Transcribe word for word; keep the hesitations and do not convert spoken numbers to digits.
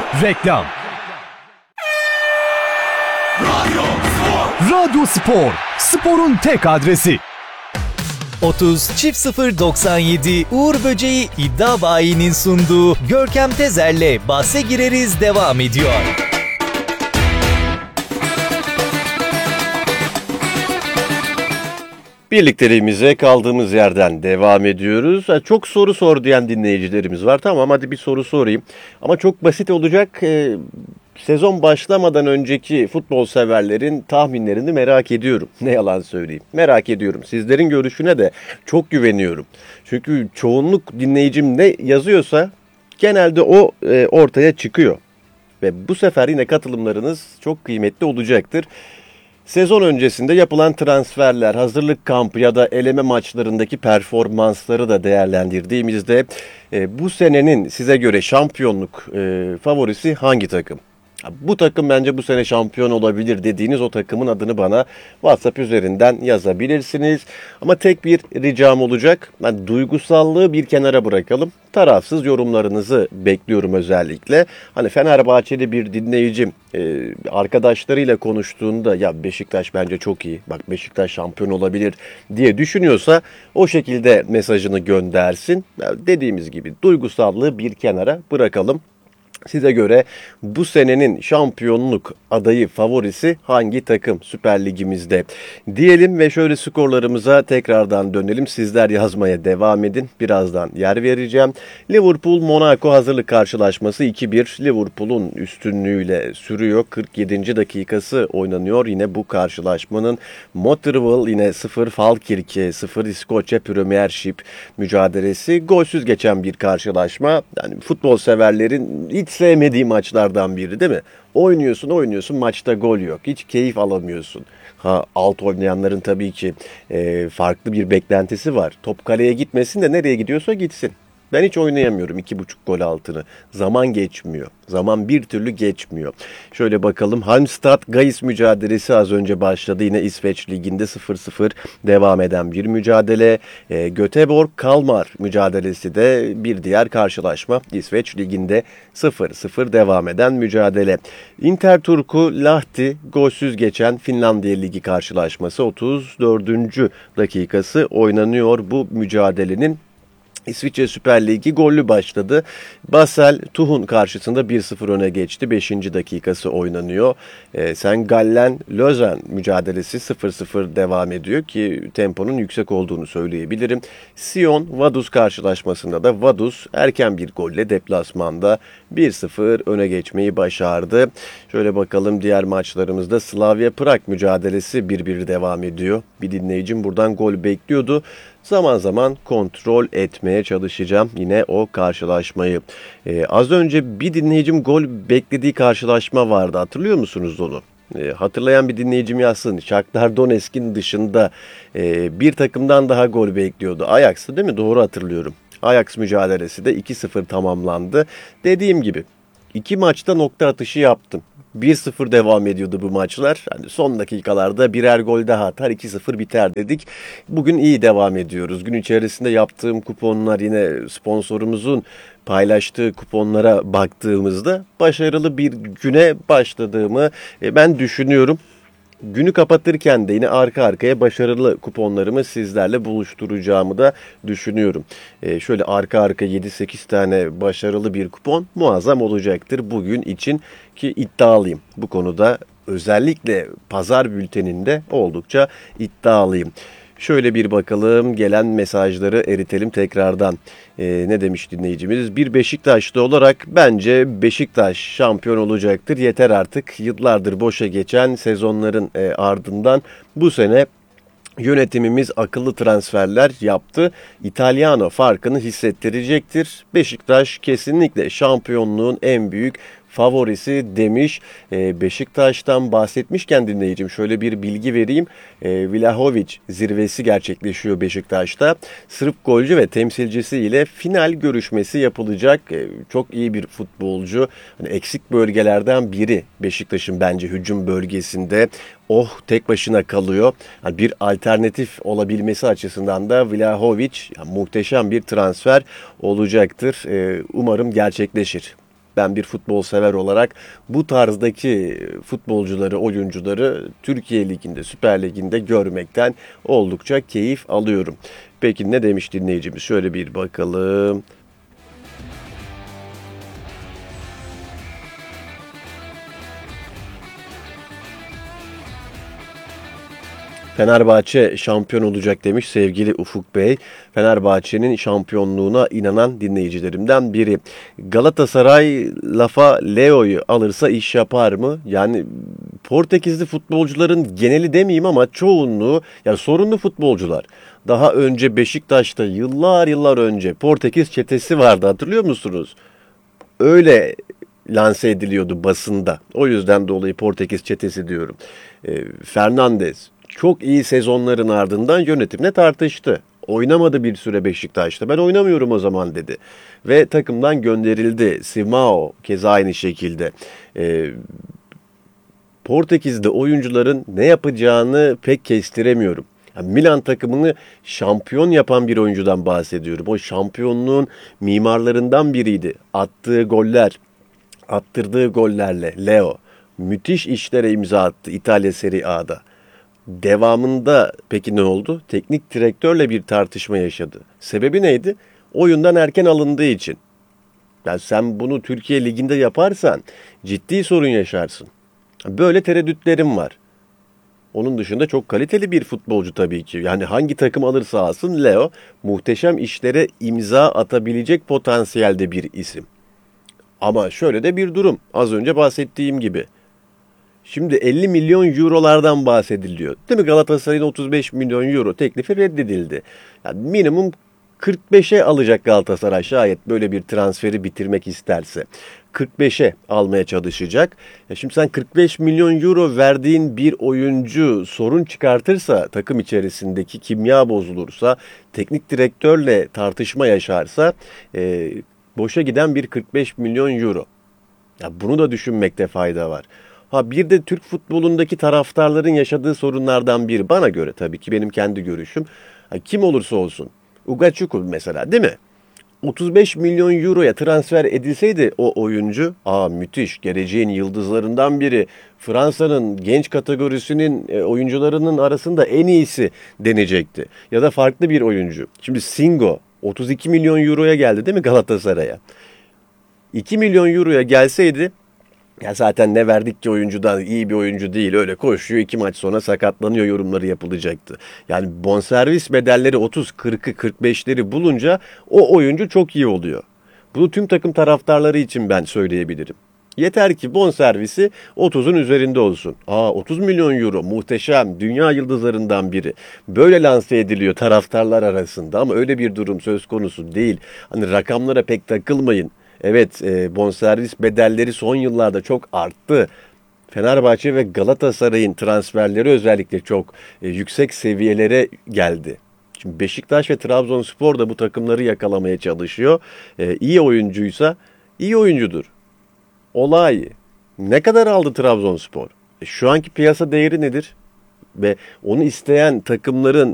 Reklam. Radyo Spor. Radyo Spor. Sporun tek adresi. otuz çift sıfır doksan yedi Uğur Böceği İddia Bayi'nin sunduğu Görkem Tezer'le Bahse Gireriz devam ediyor. Birlikteliğimize kaldığımız yerden devam ediyoruz. Çok soru sor diyen dinleyicilerimiz var. Tamam, hadi bir soru sorayım. Ama çok basit olacak. Ee, sezon başlamadan önceki futbol severlerin tahminlerini merak ediyorum. Ne yalan söyleyeyim. Merak ediyorum. Sizlerin görüşüne de çok güveniyorum. Çünkü çoğunluk dinleyicim ne yazıyorsa genelde o e, ortaya çıkıyor. Ve bu sefer yine katılımlarınız çok kıymetli olacaktır. Sezon öncesinde yapılan transferler, hazırlık kampı ya da eleme maçlarındaki performansları da değerlendirdiğimizde e, bu senenin size göre şampiyonluk e, favorisi hangi takım? Bu takım bence bu sene şampiyon olabilir dediğiniz o takımın adını bana WhatsApp üzerinden yazabilirsiniz. Ama tek bir ricam olacak. Ben duygusallığı bir kenara bırakalım. Tarafsız yorumlarınızı bekliyorum özellikle. Hani Fenerbahçeli bir dinleyicim e, arkadaşlarıyla konuştuğunda ya Beşiktaş bence çok iyi, bak Beşiktaş şampiyon olabilir diye düşünüyorsa o şekilde mesajını göndersin. Yani dediğimiz gibi duygusallığı bir kenara bırakalım. Size göre bu senenin şampiyonluk adayı favorisi hangi takım Süper Ligimizde diyelim ve şöyle skorlarımıza tekrardan dönelim. Sizler yazmaya devam edin. Birazdan yer vereceğim. Liverpool-Monaco hazırlık karşılaşması iki bir. Liverpool'un üstünlüğüyle sürüyor. kırk yedinci dakikası oynanıyor. Yine bu karşılaşmanın Motherwell yine sıfır, Falkirk sıfır, İskoçya Premiership mücadelesi. Golsüz geçen bir karşılaşma. Yani futbol severlerin hiç sevmediği maçlardan biri değil mi? Oynuyorsun oynuyorsun maçta gol yok. Hiç keyif alamıyorsun. Ha, alt oynayanların tabii ki e, farklı bir beklentisi var. Top kaleye gitmesin de nereye gidiyorsa gitsin. Ben hiç oynayamıyorum iki buçuk gol altını. Zaman geçmiyor. Zaman bir türlü geçmiyor. Şöyle bakalım. Halmstad-Gais mücadelesi az önce başladı. Yine İsveç Ligi'nde sıfır sıfır devam eden bir mücadele. E, Göteborg-Kalmar mücadelesi de bir diğer karşılaşma. İsveç Ligi'nde sıfır sıfır devam eden mücadele. Interturku Lahti golsüz geçen Finlandiya Ligi karşılaşması otuz dördüncü dakikası oynanıyor bu mücadelenin. İsviçre Süper Ligi gollü başladı. Basel Tuhun karşısında bir sıfır öne geçti. beşinci dakikası oynanıyor. E, Sen Gallen Lözen mücadelesi sıfır sıfır devam ediyor ki temponun yüksek olduğunu söyleyebilirim. Sion Vaduz karşılaşmasında da Vaduz erken bir golle deplasmanda bir sıfır öne geçmeyi başardı. Şöyle bakalım diğer maçlarımızda Slavia Prag mücadelesi bir bir devam ediyor. Bir dinleyicim buradan gol bekliyordu. Zaman zaman kontrol etmeye çalışacağım yine o karşılaşmayı. Ee, az önce bir dinleyicim gol beklediği karşılaşma vardı. Hatırlıyor musunuz onu? Ee, hatırlayan bir dinleyicim yazsın. Shakhtar Donetsk'in dışında e, bir takımdan daha gol bekliyordu. Ajax'tı değil mi? Doğru hatırlıyorum. Ajax mücadelesi de iki sıfır tamamlandı. Dediğim gibi iki maçta nokta atışı yaptım. bir sıfır devam ediyordu bu maçlar. Yani son dakikalarda birer gol daha atar iki sıfır biter dedik. Bugün iyi devam ediyoruz. Gün içerisinde yaptığım kuponlar yine sponsorumuzun paylaştığı kuponlara baktığımızda başarılı bir güne başladığımı ben düşünüyorum. Günü kapatırken de yine arka arkaya başarılı kuponlarımı sizlerle buluşturacağımı da düşünüyorum. Ee, şöyle arka arka yedi sekiz tane başarılı bir kupon muazzam olacaktır bugün için ki iddialıyım. Bu konuda özellikle pazar bülteninde oldukça iddialıyım. Şöyle bir bakalım gelen mesajları eritelim tekrardan. Ee, ne demiş dinleyicimiz? Bir Beşiktaşlı olarak bence Beşiktaş şampiyon olacaktır. Yeter artık yıllardır boşa geçen sezonların e, ardından bu sene yönetimimiz akıllı transferler yaptı. İtalyano farkını hissettirecektir. Beşiktaş kesinlikle şampiyonluğun en büyük favorisi demiş. E, Beşiktaş'tan bahsetmişken dinleyicim şöyle bir bilgi vereyim. E, Vlahovic zirvesi gerçekleşiyor Beşiktaş'ta. Sırp golcü ve temsilcisi ile final görüşmesi yapılacak. E, çok iyi bir futbolcu. Hani eksik bölgelerden biri Beşiktaş'ın bence hücum bölgesinde. Oh tek başına kalıyor. Yani bir alternatif olabilmesi açısından da Vlahovic yani muhteşem bir transfer olacaktır. E, umarım gerçekleşir. Ben bir futbol sever olarak bu tarzdaki futbolcuları, oyuncuları Türkiye Ligi'nde, Süper Ligi'nde görmekten oldukça keyif alıyorum. Peki ne demiş dinleyicimiz? Şöyle bir bakalım. Fenerbahçe şampiyon olacak demiş sevgili Ufuk Bey. Fenerbahçe'nin şampiyonluğuna inanan dinleyicilerimden biri. Galatasaray lafa Leo'yu alırsa iş yapar mı? Yani Portekizli futbolcuların geneli demeyeyim ama çoğunluğu, yani sorunlu futbolcular. Daha önce Beşiktaş'ta yıllar yıllar önce Portekiz çetesi vardı, hatırlıyor musunuz? Öyle lanse ediliyordu basında. O yüzden dolayı Portekiz çetesi diyorum. E, Fernandes çok iyi sezonların ardından yönetimle tartıştı. Oynamadı bir süre Beşiktaş'ta. Ben oynamıyorum o zaman dedi. Ve takımdan gönderildi. Simao keza aynı şekilde. E, Portekiz'de oyuncuların ne yapacağını pek kestiremiyorum. Yani Milan takımını şampiyon yapan bir oyuncudan bahsediyorum. O şampiyonluğun mimarlarından biriydi. Attığı goller, attırdığı gollerle Leo müthiş işlere imza attı İtalya Serie A'da. Devamında peki ne oldu? Teknik direktörle bir tartışma yaşadı. Sebebi neydi? Oyundan erken alındığı için. Yani sen bunu Türkiye Ligi'nde yaparsan ciddi sorun yaşarsın. Böyle tereddütlerim var. Onun dışında çok kaliteli bir futbolcu tabii ki. Yani hangi takım alırsa alsın Leo muhteşem işlere imza atabilecek potansiyelde bir isim. Ama şöyle de bir durum. Az önce bahsettiğim gibi. Şimdi elli milyon eurolardan bahsediliyor. Değil mi? Galatasaray'ın otuz beş milyon euro teklifi reddedildi. Yani minimum kırk beşe alacak Galatasaray şayet böyle bir transferi bitirmek isterse. kırk beşe almaya çalışacak. Ya şimdi sen kırk beş milyon euro verdiğin bir oyuncu sorun çıkartırsa, takım içerisindeki kimya bozulursa, teknik direktörle tartışma yaşarsa e, boşa giden bir kırk beş milyon euro. Ya bunu da düşünmekte fayda var. Ha bir de Türk futbolundaki taraftarların yaşadığı sorunlardan biri, bana göre tabii ki, benim kendi görüşüm. Ha, kim olursa olsun. Ugachukwu mesela, değil mi? otuz beş milyon euroya transfer edilseydi o oyuncu, aa müthiş, geleceğin yıldızlarından biri, Fransa'nın genç kategorisinin e, oyuncularının arasında en iyisi denecekti. Ya da farklı bir oyuncu. Şimdi Singo otuz iki milyon euroya geldi değil mi Galatasaray'a? iki milyon euroya gelseydi, ya zaten ne verdik ki oyuncudan, iyi bir oyuncu değil, öyle koşuyor, iki maç sonra sakatlanıyor yorumları yapılacaktı. Yani bonservis bedelleri otuz, kırkı, kırk beşleri bulunca o oyuncu çok iyi oluyor. Bunu tüm takım taraftarları için ben söyleyebilirim. Yeter ki bonservisi otuzun üzerinde olsun. Aa otuz milyon euro muhteşem, dünya yıldızlarından biri. Böyle lanse ediliyor taraftarlar arasında ama öyle bir durum söz konusu değil. Hani rakamlara pek takılmayın. Evet, e, bonservis bedelleri son yıllarda çok arttı. Fenerbahçe ve Galatasaray'ın transferleri özellikle çok e, yüksek seviyelere geldi. Şimdi Beşiktaş ve Trabzonspor da bu takımları yakalamaya çalışıyor. E, iyi oyuncuysa iyi oyuncudur. Olay. Ne kadar aldı Trabzonspor? E, şu anki piyasa değeri nedir? Ve onu isteyen takımların